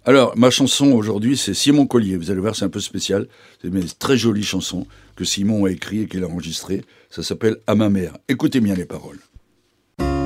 Alors, ma chanson aujourd'hui, c'est Simon Collier. Vous allez voir, c'est un peu spécial. C'est une très jolie chanson que Simon a écrite et qu'il a enregistrée. Ça s'appelle « À ma mère ». Écoutez bien les paroles.